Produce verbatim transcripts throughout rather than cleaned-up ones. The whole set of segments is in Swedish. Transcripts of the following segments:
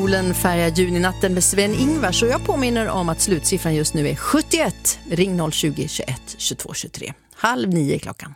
Solen färgar juninatten med Sven-Ingvars och jag påminner om att slutsiffran just nu är sjuttioett. Ring noll tjugo, tjugoett, tjugotvå, tjugotre. Halv nio klockan.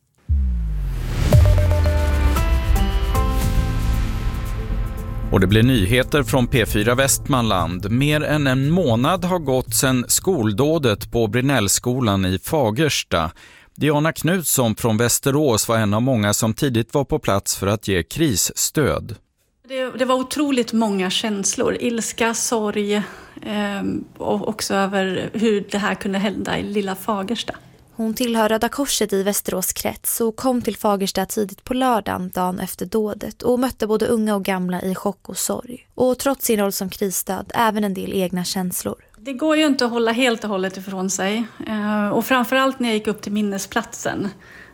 Och det blir nyheter från P fyra Västmanland. Mer än en månad har gått sedan skoldådet på Brinellskolan i Fagersta. Diana Knutsson från Västerås var en av många som tidigt var på plats för att ge krisstöd. Det, det var otroligt många känslor. Ilska, sorg eh, och också över hur det här kunde hända i lilla Fagersta. Hon tillhör Röda Korset i Västerås krets och kom till Fagersta tidigt på lördagen dagen efter dådet och mötte både unga och gamla i chock och sorg. Och trots sin roll som krisstöd även en del egna känslor. Det går ju inte att hålla helt och hållet ifrån sig. Och framförallt när jag gick upp till minnesplatsen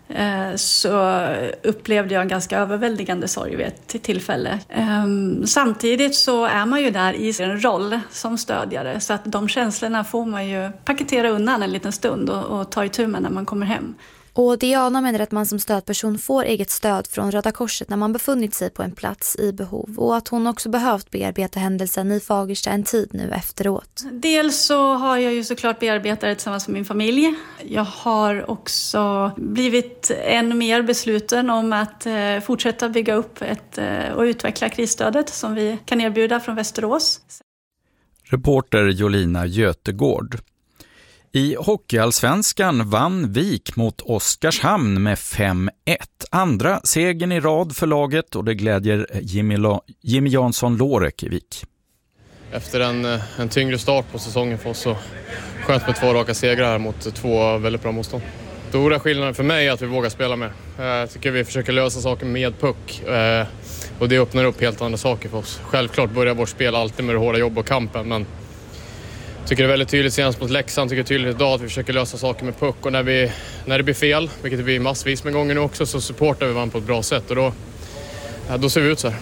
så upplevde jag en ganska överväldigande sorg vid ett tillfälle. Samtidigt så är man ju där i sin roll som stödjare så att de känslorna får man ju paketera undan en liten stund och, och ta itu med när man kommer hem. Och Diana menar att man som stödperson får eget stöd från Röda Korset när man befunnit sig på en plats i behov och att hon också behövt bearbeta händelsen i Fagersta en tid nu efteråt. Dels så har jag ju såklart bearbetat det tillsammans med min familj. Jag har också blivit än mer besluten om att eh, fortsätta bygga upp ett, eh, och utveckla krisstödet som vi kan erbjuda från Västerås. Reporter Jolina Götegård. I hockeyallsvenskan vann Vik mot Oskarshamn med fem ett. Andra segern i rad för laget och det glädjer Jimmy, La- Jimmy Jansson-Lorek i Vik. Efter en, en tyngre start på säsongen för oss så skönt med två raka segrar här mot två väldigt bra motstånd. Stora skillnaden för mig är att vi vågar spela mer. Jag tycker vi försöker lösa saker med puck och det öppnar upp helt andra saker för oss. Självklart börjar vårt spel alltid med det hårda jobb och kampen, men jag tycker det är väldigt tydligt senast mot Leksand, tycker det är tydligt idag att vi försöker lösa saker med puck och när, vi, när det blir fel, vilket det blir massvis med gånger nu också, så supportar vi varandra på ett bra sätt och då, ja, då ser vi ut så här.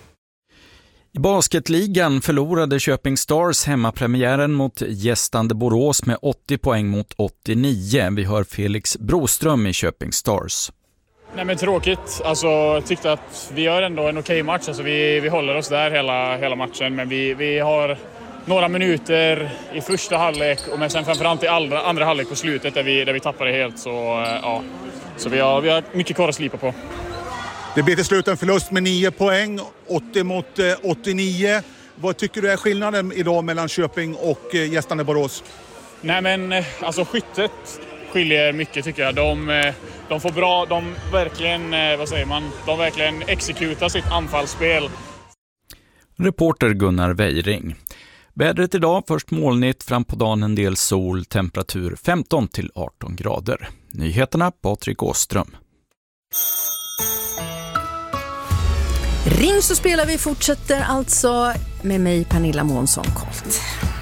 I basketligan förlorade Köping Stars hemmapremiären mot gästande Borås med åttio poäng mot åttionio. Vi hör Felix Broström i Köping Stars. Nej, men tråkigt. Alltså, jag tyckte att vi gör ändå en okej match. Alltså, vi, vi håller oss där hela, hela matchen, men vi, vi har några minuter i första halvlek och men sen framförallt i andra, andra halvlek på slutet där vi, där vi tappade helt. Så, ja. så vi, har, vi har mycket kvar att slipa på. Det blir till slut en förlust med nio poäng, åttio mot åttionio. Vad tycker du är skillnaden idag mellan Köping och gästande Borås? Nej, men alltså skyttet skiljer mycket tycker jag. De, de får bra, de verkligen, vad säger man, de verkligen exekutar sitt anfallsspel. Reporter Gunnar Weiring. Vädret idag, först molnigt, fram på dagen en del sol, temperatur femton till arton grader. Nyheterna, Patrik Åström. Ring så spelar vi fortsätter alltså med mig Pernilla Månsson-Kolt.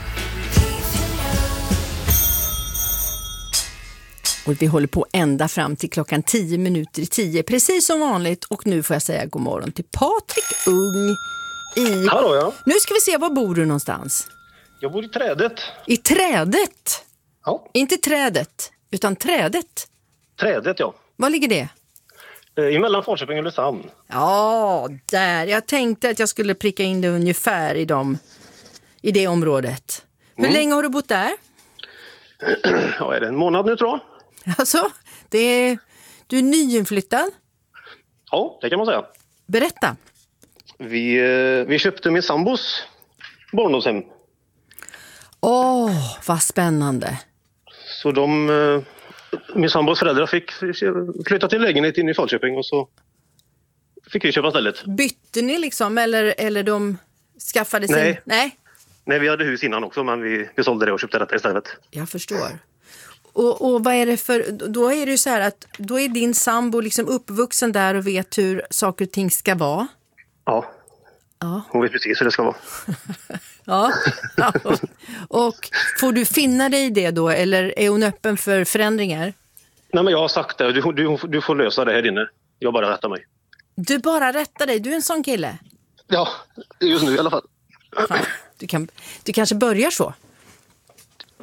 Och vi håller på ända fram till klockan tio minuter i tio, precis som vanligt. Och nu får jag säga god morgon till Patrik Ung i... Hallå, ja. Nu ska vi se, var bor du någonstans? Jag bor i Trädet. I Trädet? Ja. Inte Trädet, utan Trädet. Trädet, ja. Var ligger det? I mellan Falköping och Ulricehamn. Ja, där. Jag tänkte att jag skulle pricka in det ungefär i, dem, i det området. Hur mm. länge har du bott där? Ja, är det en månad nu tror jag. Alltså, det är, du är nyinflyttad? Ja, det kan man säga. Berätta. Vi, vi köpte min sambos barndomshem. Åh, oh, vad spännande. Så de... Min sambos föräldrar fick flytta till lägenhet in i Falköping och så fick vi köpa stället. Bytte ni liksom eller, eller de skaffade sin... Nej. Nej. Nej, vi hade hus innan också men vi, vi sålde det och köpte detta istället. Jag förstår. Och, och vad är det för... Då är det ju så här att då är din sambo liksom uppvuxen där och vet hur saker och ting ska vara. Ja. Ja. Hon vet precis hur det ska vara. Ja. Ja. Och får du finna dig i det då eller är hon öppen för förändringar? Nej, men jag har sagt det. Du, du, du får lösa det här inne. Jag bara rättar mig. Du bara rättar dig? Du är en sån kille? Ja, just nu i alla fall. Fan. Du, kan, du kanske börjar så?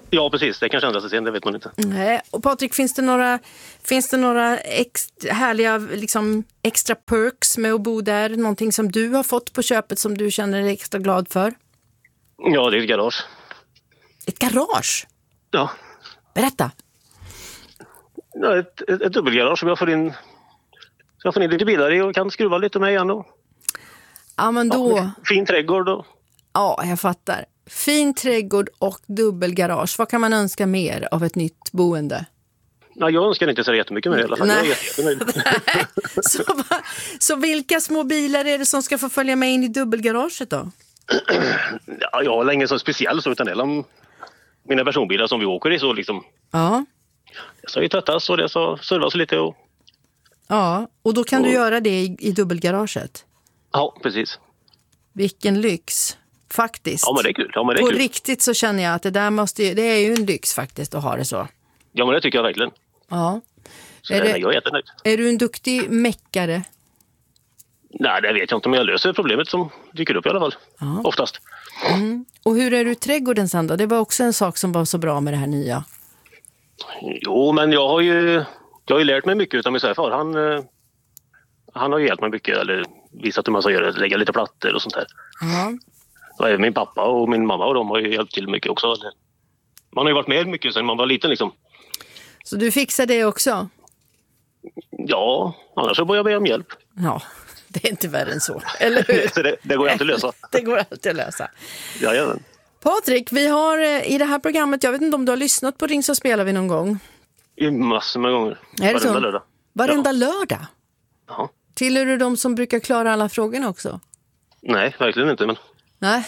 Ja, precis. Det kanske ändrar sig sen, det vet man inte. Nej. Och Patrik, finns det några, finns det några ex, härliga liksom, extra perks med att bo där? Någonting som du har fått på köpet som du känner dig extra glad för? Ja, det är ett garage. Ett garage? Ja. Berätta. Ja, ett, ett, ett dubbelgarage som jag får in, så jag får in lite bilar i och kan skruva lite med igen. Och, ja, men då... Ja, fin trädgård. Och... Ja, jag fattar. Fin trädgård och dubbelgarage. Vad kan man önska mer av ett nytt boende? Ja, jag önskar inte så jättemycket mer i alla fall. Nej. Jag är så, så vilka små bilar är det som ska få följa med in i dubbelgaraget då? Ja, jag har länge så speciell så utan det är de, mina personbilar som vi åker i så liksom. Ja. Det ska ju tvättas och det ska servas lite. Och... Ja, och då kan och... du göra det i, i dubbelgaraget? Ja, precis. Vilken lyx. Faktiskt. Ja, men det är kul. Ja, men det är På kul. riktigt så känner jag att det där måste det är ju en lyx faktiskt att ha det så. Ja, men det tycker jag verkligen. Ja. Så är, det, det, jag är jättenöjd. Är du en duktig mäckare? Nej, det vet jag inte, men jag löser problemet som dyker upp i alla fall. Ja. Oftast. Mm. Och hur är du i trädgården sen då? Det var också en sak som var så bra med det här nya. Jo, men jag har ju jag har ju lärt mig mycket utav min svärfar. Han, han har ju hjälpt mig mycket, eller visat hur man ska göra, lägga lite plattor och sånt här. Ja. Och även min pappa och min mamma och de har ju hjälpt till mycket också. Man har ju varit med mycket sedan man var liten liksom. Så du fixar det också? Ja, annars så börjar jag be om hjälp. Ja, det är inte värre än så, eller hur? det, det går alltid att lösa. Det går alltid att lösa. Jajamän. Patrik, vi har i det här programmet, jag vet inte om du har lyssnat på Ring så spelar vi någon gång? I massor med gånger. Är det Varenda så? lördag. Varenda ja. lördag? Ja. Tillhör du de som brukar klara alla frågorna också? Nej, verkligen inte. Men, Nej.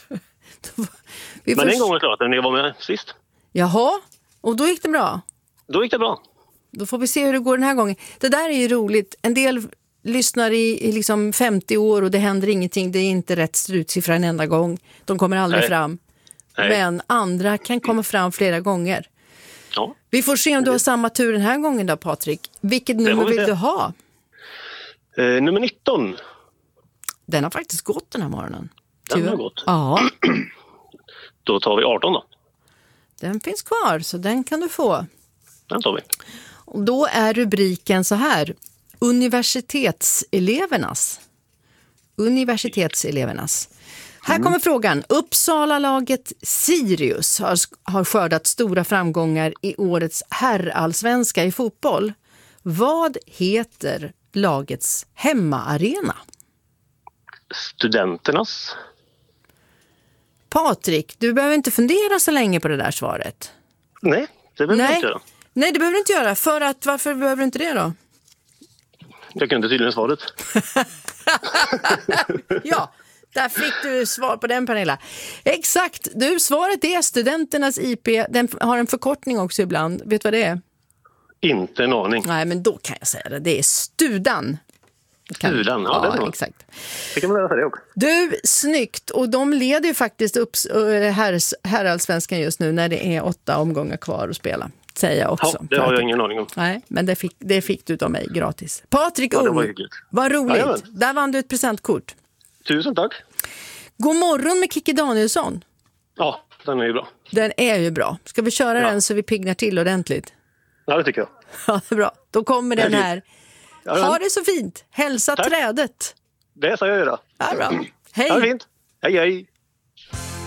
vi men får... en gång har jag klarat det när jag var med sist. Jaha, och då gick det bra? Då gick det bra. Då får vi se hur det går den här gången. Det där är ju roligt. En del lyssnar i, i liksom femtio år och det händer ingenting. Det är inte rätt slutsiffra en enda gång. De kommer aldrig Nej. fram. Nej. Men andra kan komma fram flera gånger. Ja. Vi får se om du har samma tur den här gången då, Patrik. Vilket nummer vill du ha? Eh, nummer nitton. Den har faktiskt gått den här morgonen. Den har gått? Ja. Då tar vi arton då. Den finns kvar, så den kan du få. Den tar vi. Och då är rubriken så här. Universitetselevernas. Universitetselevernas. Här kommer mm. frågan. Uppsala-laget Sirius har, har skördat stora framgångar i årets herrallsvenska i fotboll. Vad heter lagets hemmaarena? Studenternas. Patrik, du behöver inte fundera så länge på det där svaret. Nej, det behöver jag inte göra. Nej, det behöver du inte göra. För att, varför behöver du inte det då? Jag kunde tydligen svaret. Ja, där fick du svar på den, Pernilla. Exakt, du, svaret är Studenternas I P. Den har en förkortning också ibland. Vet du vad det är? Inte en aning. Nej, men då kan jag säga det. Det är Studan. Kan... Studan, ja, det är bra. Exakt. Det kan man lära sig det också. Du, snyggt. Och de leder ju faktiskt upp herr, herrallsvenskan just nu när det är åtta omgångar kvar att spela. Säger jag också. Ja, det har jag ingen aning om. Nej, men det fick, det fick du av mig gratis. Patrik ja, Ung, var vad roligt. Ja, där vann du ett presentkort. Tusen tack. God morgon med Kikki Danielsson. Ja, den är ju bra. Den är ju bra. Ska vi köra ja. den så vi piggnar till ordentligt? Ja, det tycker jag. Ja, det är bra. Då kommer den här. Ja, ja. Ha det så fint. Hälsa tack. Trädet. Det ska jag göra. Ja, bra. Hej. Ja, fint. Hej, hej.